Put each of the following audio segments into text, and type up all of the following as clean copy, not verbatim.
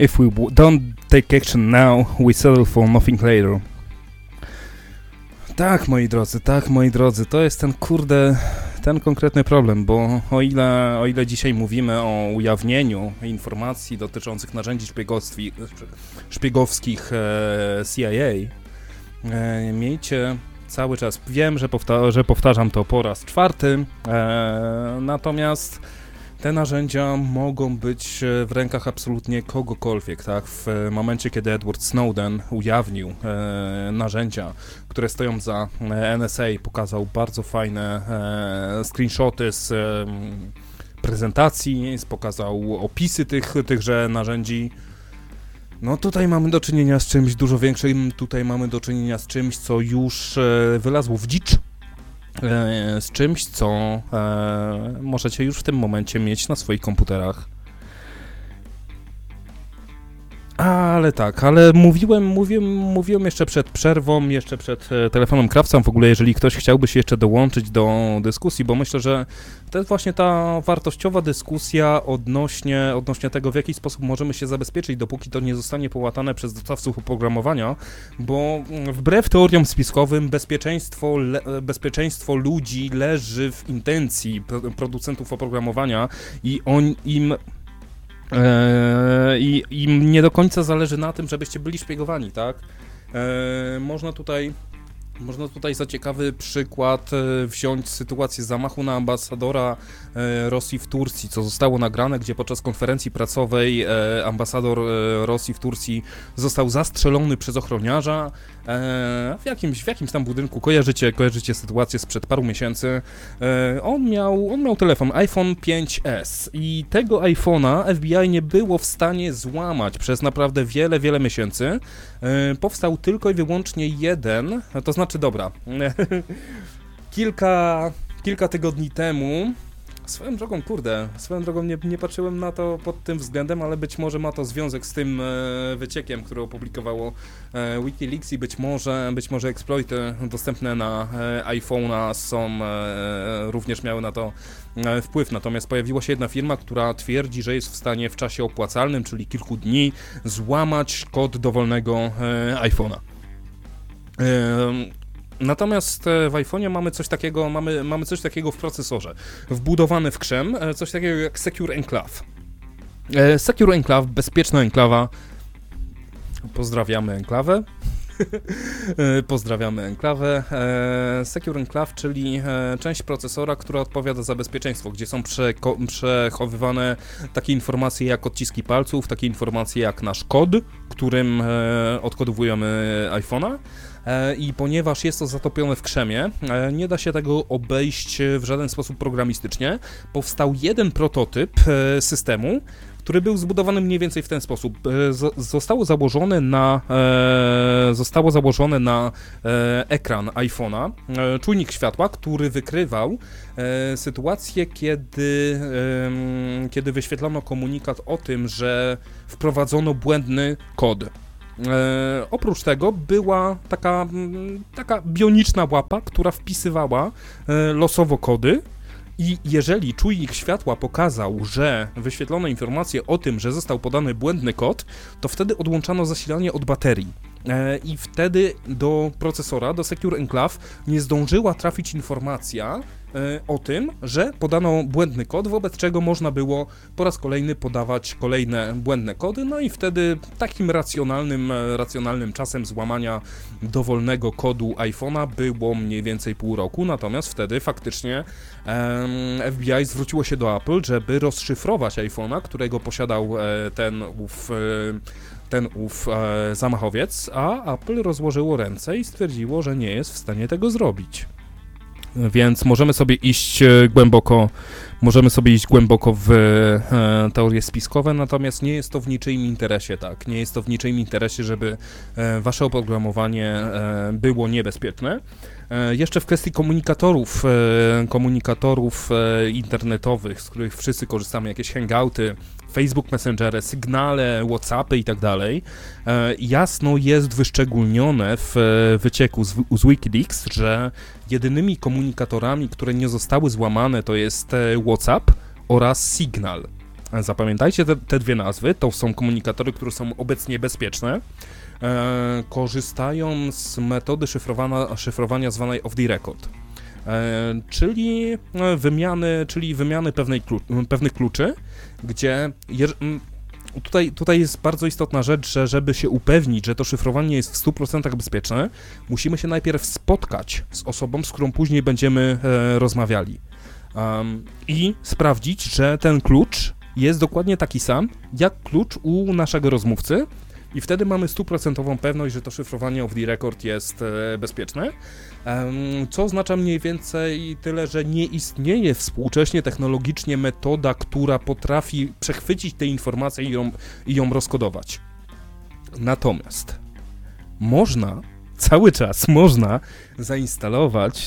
If we don't take action now, we settle for nothing later. Tak, moi drodzy, to jest ten konkretny problem, bo o ile dzisiaj mówimy o ujawnieniu informacji dotyczących narzędzi szpiegowskich CIA, miejcie cały czas, wiem, że powtarzam to po raz czwarty, natomiast te narzędzia mogą być w rękach absolutnie kogokolwiek, tak? W momencie, kiedy Edward Snowden ujawnił narzędzia, które stoją za NSA, pokazał bardzo fajne screenshoty z prezentacji, pokazał opisy tychże narzędzi. No tutaj mamy do czynienia z czymś dużo większym, tutaj mamy do czynienia z czymś, co już wylazło w dzicz. Z czymś, co możecie już w tym momencie mieć na swoich komputerach. Ale mówiłem jeszcze przed przerwą, jeszcze przed telefonem krawcą, w ogóle jeżeli ktoś chciałby się jeszcze dołączyć do dyskusji, bo myślę, że to jest właśnie ta wartościowa dyskusja odnośnie tego, w jaki sposób możemy się zabezpieczyć, dopóki to nie zostanie połatane przez dostawców oprogramowania, bo wbrew teoriom spiskowym bezpieczeństwo ludzi leży w intencji producentów oprogramowania i im nie do końca zależy na tym, żebyście byli szpiegowani, tak? Można tutaj za ciekawy przykład wziąć sytuację zamachu na ambasadora Rosji w Turcji, co zostało nagrane, gdzie podczas konferencji prasowej ambasador Rosji w Turcji został zastrzelony przez ochroniarza w jakimś tam budynku. Kojarzycie sytuację sprzed paru miesięcy. On miał telefon iPhone 5S i tego iPhone'a FBI nie było w stanie złamać przez naprawdę wiele miesięcy. Powstał tylko i wyłącznie jeden, to znaczy dobra, kilka tygodni temu, swoją drogą nie patrzyłem na to pod tym względem, ale być może ma to związek z tym wyciekiem, który opublikowało Wikileaks i być może exploity dostępne na iPhone'a również miały na to wpływ. Natomiast pojawiła się jedna firma, która twierdzi, że jest w stanie w czasie opłacalnym, czyli kilku dni, złamać kod dowolnego iPhone'a. Natomiast w iPhone'ie mamy coś takiego w procesorze, wbudowane w krzem, coś takiego jak Secure Enclave. Secure Enclave, bezpieczna enklawa. Pozdrawiamy enklawę. Secure Enclave, czyli część procesora, która odpowiada za bezpieczeństwo, gdzie są przechowywane takie informacje jak odciski palców, takie informacje jak nasz kod, którym odkodowujemy iPhone'a. I ponieważ jest to zatopione w krzemie, nie da się tego obejść w żaden sposób programistycznie. Powstał jeden prototyp systemu, który był zbudowany mniej więcej w ten sposób. Zostało założone na ekran iPhone'a czujnik światła, który wykrywał sytuację, kiedy wyświetlono komunikat o tym, że wprowadzono błędny kod. Oprócz tego była taka bioniczna łapa, która wpisywała losowo kody i jeżeli czujnik światła pokazał, że wyświetlono informację o tym, że został podany błędny kod, to wtedy odłączano zasilanie od baterii. I wtedy do procesora, do Secure Enclave nie zdążyła trafić informacja o tym, że podano błędny kod, wobec czego można było po raz kolejny podawać kolejne błędne kody, no i wtedy takim racjonalnym czasem złamania dowolnego kodu iPhone'a było mniej więcej pół roku, natomiast wtedy faktycznie FBI zwróciło się do Apple, żeby rozszyfrować iPhone'a, którego posiadał ten zamachowiec, a Apple rozłożyło ręce i stwierdziło, że nie jest w stanie tego zrobić. Więc możemy sobie iść głęboko w teorie spiskowe, natomiast nie jest to w niczyim interesie, tak? Nie jest to w niczyim interesie, żeby wasze oprogramowanie było niebezpieczne. Jeszcze w kwestii komunikatorów internetowych, z których wszyscy korzystamy, jakieś hangouty, Facebook Messengery, Signale, WhatsAppy i tak dalej, jasno jest wyszczególnione w wycieku z Wikileaks, że jedynymi komunikatorami, które nie zostały złamane, to jest WhatsApp oraz Signal. Zapamiętajcie te dwie nazwy, to są komunikatory, które są obecnie bezpieczne, korzystają z metody szyfrowania zwanej off the record, czyli wymiany pewnych kluczy, gdzie tutaj jest bardzo istotna rzecz, że żeby się upewnić, że to szyfrowanie jest w 100% bezpieczne, musimy się najpierw spotkać z osobą, z którą później będziemy rozmawiali, i sprawdzić, że ten klucz jest dokładnie taki sam, jak klucz u naszego rozmówcy, i wtedy mamy 100% pewność, że to szyfrowanie off the record jest bezpieczne, co oznacza mniej więcej tyle, że nie istnieje współcześnie technologicznie metoda, która potrafi przechwycić te informacje i ją rozkodować. Natomiast cały czas można zainstalować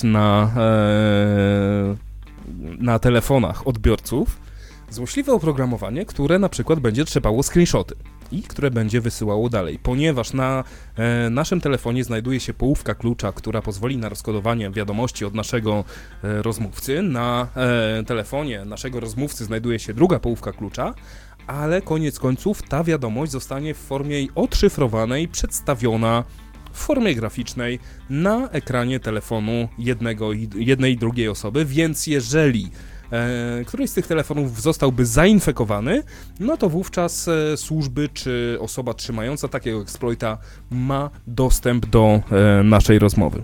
na telefonach odbiorców złośliwe oprogramowanie, które na przykład będzie trzepało screenshoty i które będzie wysyłało dalej, ponieważ na naszym telefonie znajduje się połówka klucza, która pozwoli na rozkodowanie wiadomości od naszego rozmówcy. Na telefonie naszego rozmówcy znajduje się druga połówka klucza, ale koniec końców ta wiadomość zostanie w formie odszyfrowanej przedstawiona w formie graficznej na ekranie telefonu jednej i drugiej osoby, więc jeżeli któryś z tych telefonów zostałby zainfekowany, no to wówczas służby czy osoba trzymająca takiego exploita ma dostęp do naszej rozmowy.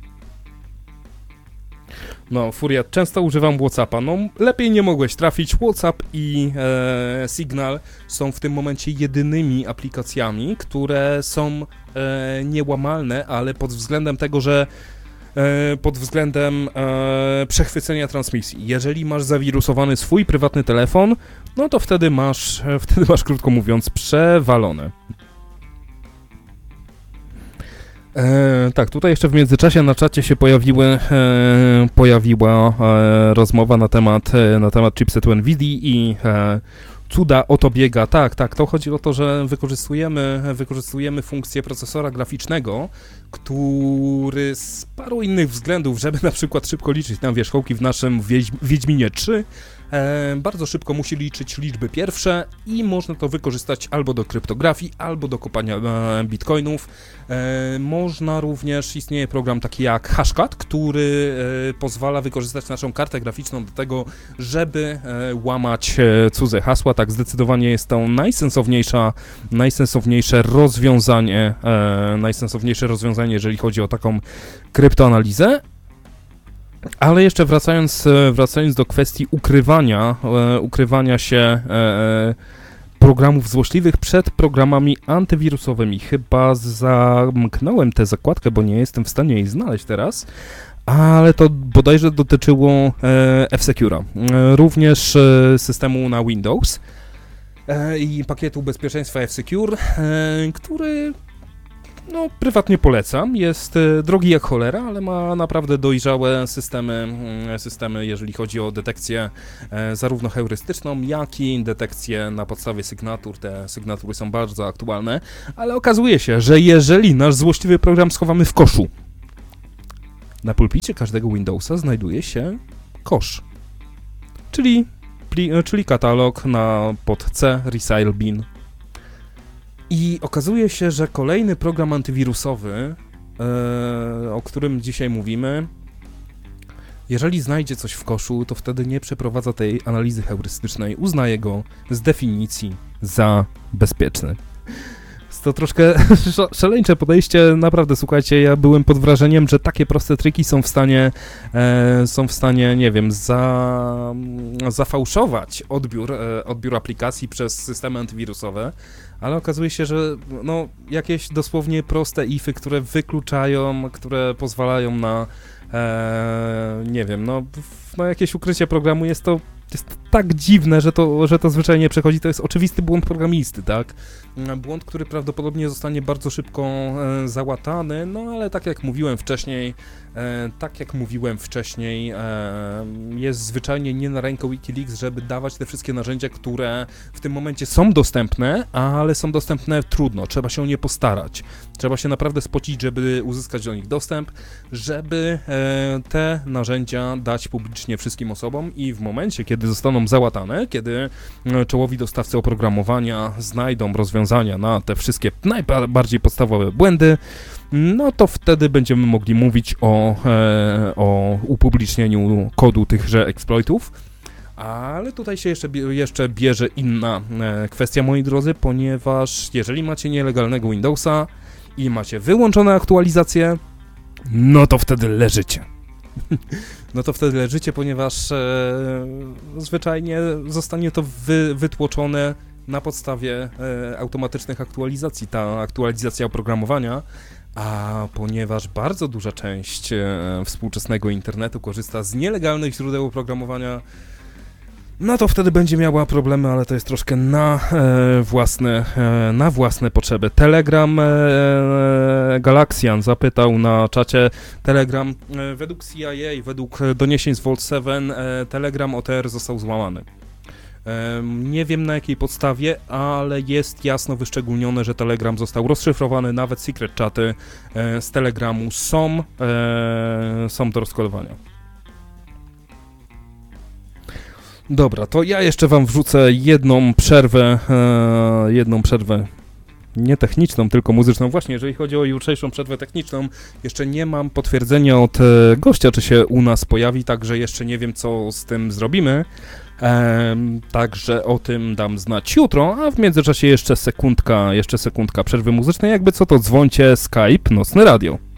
No, Furiat, często używam WhatsAppa. No, lepiej nie mogłeś trafić. WhatsApp i Signal są w tym momencie jedynymi aplikacjami, które są niełamalne, ale pod względem tego, że przechwycenia transmisji. Jeżeli masz zawirusowany swój prywatny telefon, no to wtedy masz krótko mówiąc przewalone. Tak, tutaj jeszcze w międzyczasie na czacie się pojawiła rozmowa na temat chipsetu NVIDIA i cuda o to biega. Tak, to chodzi o to, że wykorzystujemy funkcję procesora graficznego, który z paru innych względów, żeby na przykład szybko liczyć nam wierzchołki w naszym Wiedźminie 3, bardzo szybko musi liczyć liczby pierwsze i można to wykorzystać albo do kryptografii, albo do kopania bitcoinów. Istnieje program taki jak Hashcat, który pozwala wykorzystać naszą kartę graficzną do tego, żeby łamać cudze hasła. Tak, zdecydowanie jest to najsensowniejsze rozwiązanie, jeżeli chodzi o taką kryptoanalizę. Ale jeszcze wracając do kwestii ukrywania się programów złośliwych przed programami antywirusowymi. Chyba zamknąłem tę zakładkę, bo nie jestem w stanie jej znaleźć teraz, ale to bodajże dotyczyło F-Secure'a, również systemu na Windows i pakietu bezpieczeństwa F-Secure, który prywatnie polecam. Jest drogi jak cholera, ale ma naprawdę dojrzałe systemy, jeżeli chodzi o detekcję zarówno heurystyczną, jak i detekcję na podstawie sygnatur. Te sygnatury są bardzo aktualne, ale okazuje się, że jeżeli nasz złośliwy program schowamy w koszu, na pulpicie każdego Windowsa znajduje się kosz, czyli katalog pod C, Resile Bin. I okazuje się, że kolejny program antywirusowy, o którym dzisiaj mówimy, jeżeli znajdzie coś w koszu, to wtedy nie przeprowadza tej analizy heurystycznej, uznaje go z definicji za bezpieczny. Jest to troszkę szaleńcze podejście, naprawdę, słuchajcie, ja byłem pod wrażeniem, że takie proste triki są w stanie, nie wiem, zafałszować odbiór aplikacji przez systemy antywirusowe, ale okazuje się, że jakieś dosłownie proste ify, które wykluczają, które pozwalają na jakieś ukrycie programu, jest tak dziwne, że to zwyczajnie przechodzi. To jest oczywisty błąd programisty, tak? Błąd, który prawdopodobnie zostanie bardzo szybko załatany, ale tak jak mówiłem wcześniej, jest zwyczajnie nie na rękę WikiLeaks, żeby dawać te wszystkie narzędzia, które w tym momencie są dostępne, ale są dostępne trudno. Trzeba się o nie postarać. Trzeba się naprawdę spocić, żeby uzyskać do nich dostęp, żeby te narzędzia dać publicznie wszystkim osobom i w momencie, kiedy zostaną zostaną załatane, kiedy czołowi dostawcy oprogramowania znajdą rozwiązania na te wszystkie najbardziej podstawowe błędy, no to wtedy będziemy mogli mówić o upublicznieniu kodu tychże exploitów. Ale tutaj się jeszcze bierze inna kwestia, moi drodzy, ponieważ jeżeli macie nielegalnego Windowsa i macie wyłączone aktualizacje, no to wtedy leżycie. No to wtedy leżycie, ponieważ zwyczajnie zostanie to wytłoczone na podstawie automatycznych aktualizacji, ta aktualizacja oprogramowania, a ponieważ bardzo duża część współczesnego internetu korzysta z nielegalnych źródeł oprogramowania, no to wtedy będzie miała problemy, ale to jest troszkę na własne potrzeby. Telegram Galaxian zapytał na czacie Telegram, według CIA, według doniesień z Vault 7, Telegram OTR został złamany. Nie wiem na jakiej podstawie, ale jest jasno wyszczególnione, że Telegram został rozszyfrowany, nawet secret chaty z Telegramu są do rozkodowania. Dobra, to ja jeszcze wam wrzucę jedną przerwę nie techniczną, tylko muzyczną. Właśnie, jeżeli chodzi o jutrzejszą przerwę techniczną, jeszcze nie mam potwierdzenia od gościa, czy się u nas pojawi, także jeszcze nie wiem, co z tym zrobimy. Także o tym dam znać jutro, a w międzyczasie jeszcze sekundka przerwy muzycznej. Jakby co, to dzwońcie Skype Nocne Radio.